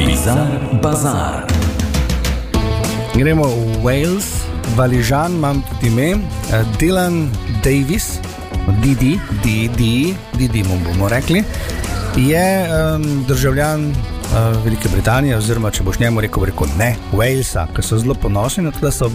Bizar Bazar. Gremo v Wales, Valižan, imam tudi ime, Dylan Davis, Didi mu bomo rekli, je državljan Velike Britanije, oziroma če boš njemu rekel ne, Walesa, ki so zelo ponosni na to, da so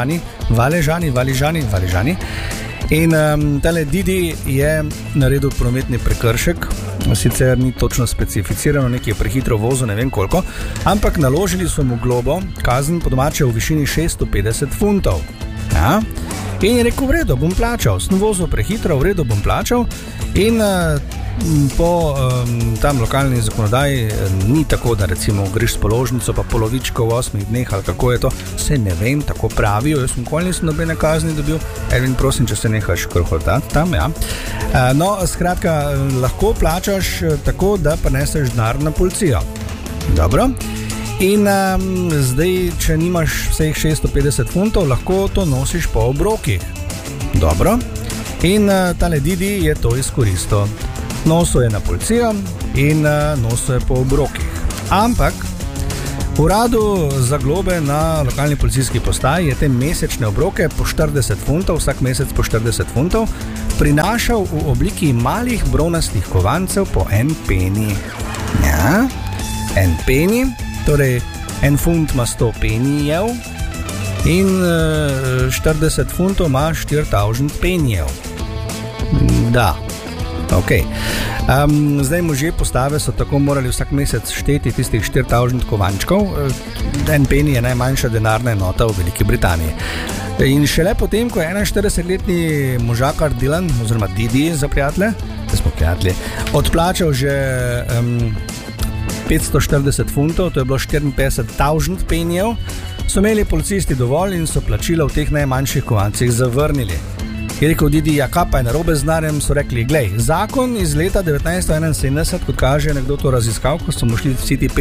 Valižani. In tale Didi je naredil prometni prekršek, sicer ni točno specificirano, nekaj je prehitro vozil, ne vem koliko, ampak naložili so mu globo, kazen po domače v višini 650 funtov. Ja? In je rekel, v redu, bom plačal, sem vozil prehitro, v redu, bom plačal. In po tam lokalni zakonodaji ni tako, da recimo greš s položnico pa polovičko v 8 dneh ali kako je to, se ne vem, tako pravijo, jaz nikoli nisem nobene kazni dobil. Ervin, prosim, če se nehaš krohotati tam, ja. No, skratka, lahko plačaš tako, da prineseš denar na policijo. Dobro. In zdaj, če nimaš vseh 650 funtov, lahko to nosiš po obrokih. Dobro. In tale Didi je to izkoristil. Nosil je na policijo in nosil je po obrokih. Ampak v uradu za globe na lokalni policijski postaji je te mesečne obroke po 40 funtov, vsak mesec po 40 funtov, prinašal v obliki malih bronastih kovancev po en peni. Ja, en peni, torej en funt ima 100 penijev in 40 funtov ima 4000 penijev. Da, ok. Zdaj možje postave so tako morali vsak mesec šteti tistih 4000 kovančkov. En peni je najmanjša denarna enota v Veliki Britaniji. In šele potem, ko je 41-letni možakar Dylan, oziroma Didi za prijatelje, da smo prijatelji, odplačal že 540 funtov, to je bilo 54,000 penijev, so imeli policisti dovolj in so plačila v teh najmanjših kovancih zavrnili. Je rekel Didi, ja, kaj pa je narobe z denarjem, so rekli, glej, zakon iz leta 1971, kot kaže nekdo to raziskal, ko so mu šli vsi ti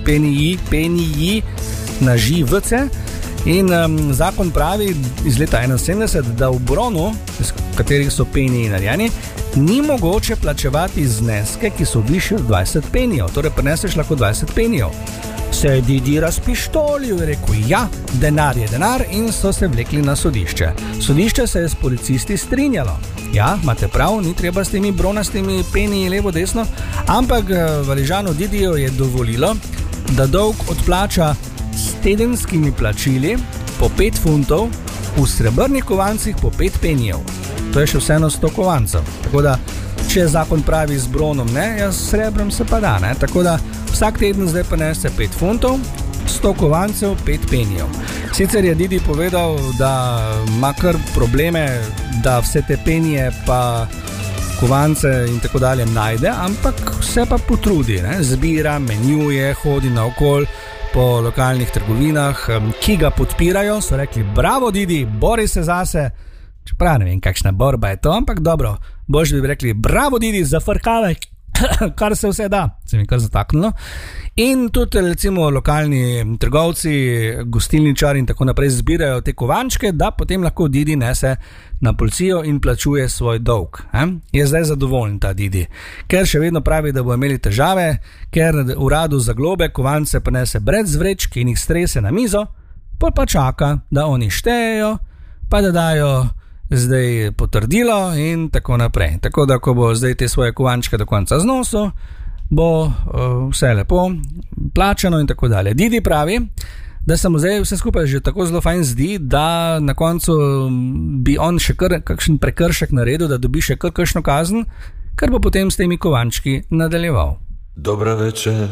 peniji na živce, in zakon pravi iz leta 1971, da v bronu, iz katerih so peniji narejeni, ni mogoče plačevati zneske, ki so višji od 20 penijev, torej prineseš lahko 20 penijev. Se je Didi razpištolil, je rekel, ja, denar je denar, in so se vlekli na sodišče. Sodišče se je s policisti strinjalo. Ja, imate prav, ni treba s temi bronastimi peniji levo desno, ampak Valižanu Didiju je dovolilo, da dolg odplača s tedenskimi plačili po 5 funtov, v srebrnih kovancih po 5 penijev. To je še vseeno 100 kovancev. Tako da, če zakon pravi z bronom, ne, jaz s srebrom se pa da, ne. Tako da vsak teden zdaj panese 5 funtov, 100 kovancev, 5 penijev. Sicer je Didi povedal, da ima kar probleme, da vse te penije pa kovance in tako dalje najde, ampak se pa potrudi, ne. Zbira, menjuje, hodi naokol po lokalnih trgovinah, ki ga podpirajo, so rekli, bravo Didi, bori se zase. Čeprav ne vem, kakšna borba je to, ampak dobro, bož bi rekli, bravo Didi, zafrkavaj, kar se vse da, se mi kar zataknilo. In tudi recimo lokalni trgovci, gostilničari in tako naprej zbirajo te kovančke, da potem lahko Didi nese na policijo in plačuje svoj dolg. Je zdaj zadovoljen ta Didi, ker še vedno pravi, da bo imeli težave, ker v uradu za globe kovance prinese brez vrečk in jih strese na mizo, pa čaka, da oni štejejo, pa da dajo zdaj potrdilo in tako naprej. Tako da, ko bo zdaj te svoje kovančke do konca znosil, bo vse lepo plačano in tako dalje. Didi pravi, da se mu zdaj vse skupaj že tako zelo fajn zdi, da na koncu bi on še kakšen prekršek naredil, da dobi še kakšno kazen, ker bo potem s temi kovančki nadaljeval. Dobra večer,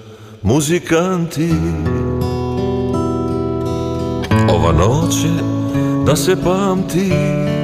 muzikanti, ova noć je da se pamti,